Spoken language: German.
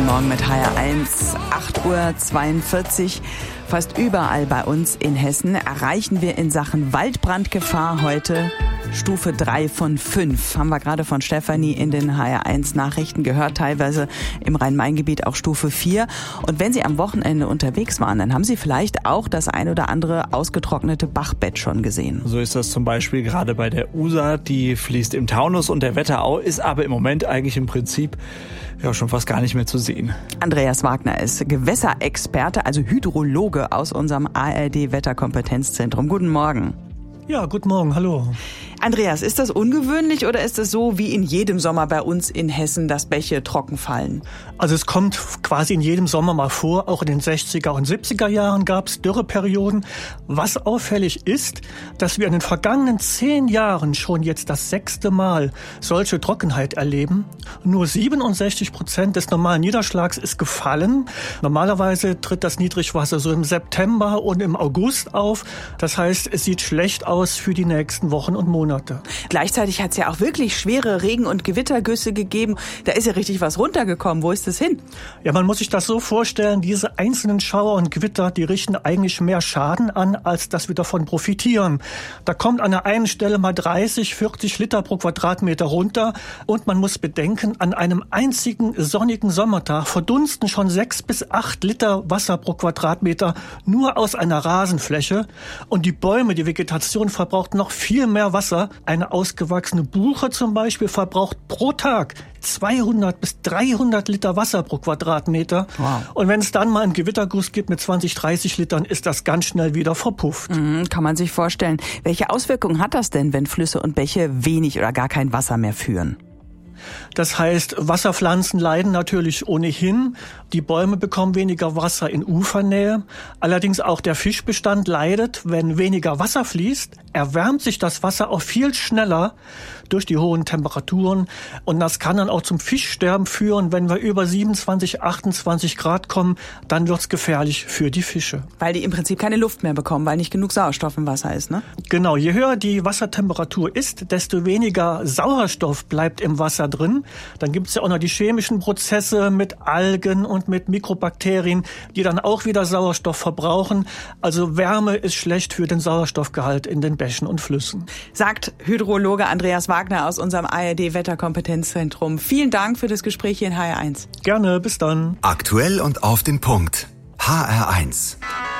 Guten Morgen mit HR1, 8:42 Uhr. Fast überall bei uns in Hessen erreichen wir in Sachen Waldbrandgefahr heute Stufe 3 von 5. Haben wir gerade von Stefanie in den HR1 Nachrichten gehört, teilweise im Rhein-Main-Gebiet auch Stufe 4. Und wenn Sie am Wochenende unterwegs waren, dann haben Sie vielleicht auch das ein oder andere ausgetrocknete Bachbett schon gesehen. So ist das zum Beispiel gerade bei der Usa, die fließt im Taunus und der Wetterau, ist aber im Moment eigentlich im Prinzip schon fast gar nicht mehr zu sehen. Andreas Wagner ist Gewässerexperte, also Hydrologe aus unserem ARD-Wetterkompetenzzentrum. Guten Morgen. Ja, guten Morgen, hallo. Andreas, ist das ungewöhnlich oder ist es so wie in jedem Sommer bei uns in Hessen, dass Bäche trocken fallen? Also es kommt quasi in jedem Sommer mal vor, auch in den 60er und 70er Jahren gab es Dürreperioden. Was auffällig ist, dass wir in den vergangenen 10 Jahren schon jetzt das 6. Mal solche Trockenheit erleben. Nur 67% des normalen Niederschlags ist gefallen. Normalerweise tritt das Niedrigwasser so im September und im August auf. Das heißt, es sieht schlecht aus für die nächsten Wochen und Monate. Gleichzeitig hat es ja auch wirklich schwere Regen- und Gewittergüsse gegeben. Da ist ja richtig was runtergekommen. Wo ist das hin? Ja, man muss sich das so vorstellen, diese einzelnen Schauer und Gewitter, die richten eigentlich mehr Schaden an, als dass wir davon profitieren. Da kommt an der einen Stelle mal 30, 40 Liter pro Quadratmeter runter. Und man muss bedenken, an einem einzigen sonnigen Sommertag verdunsten schon 6 bis 8 Liter Wasser pro Quadratmeter nur aus einer Rasenfläche. Und die Bäume, die Vegetation verbraucht noch viel mehr Wasser. Eine ausgewachsene Buche zum Beispiel verbraucht pro Tag 200 bis 300 Liter Wasser pro Quadratmeter. Wow. Und wenn es dann mal einen Gewitterguss gibt mit 20, 30 Litern, ist das ganz schnell wieder verpufft. Kann man sich vorstellen. Welche Auswirkungen hat das denn, wenn Flüsse und Bäche wenig oder gar kein Wasser mehr führen? Das heißt, Wasserpflanzen leiden natürlich ohnehin. Die Bäume bekommen weniger Wasser in Ufernähe. Allerdings auch der Fischbestand leidet. Wenn weniger Wasser fließt, erwärmt sich das Wasser auch viel schneller durch die hohen Temperaturen. Und das kann dann auch zum Fischsterben führen. Wenn wir über 27, 28 Grad kommen, dann wird's gefährlich für die Fische. Weil die im Prinzip keine Luft mehr bekommen, weil nicht genug Sauerstoff im Wasser ist, ne? Genau, je höher die Wassertemperatur ist, desto weniger Sauerstoff bleibt im Wasser drin. Dann gibt's ja auch noch die chemischen Prozesse mit Algen und mit Mikrobakterien, die dann auch wieder Sauerstoff verbrauchen. Also Wärme ist schlecht für den Sauerstoffgehalt in den Bächen und Flüssen. Sagt Hydrologe Andreas Wagner aus unserem ARD-Wetterkompetenzzentrum. Vielen Dank für das Gespräch hier in HR1. Gerne, bis dann. Aktuell und auf den Punkt. HR1.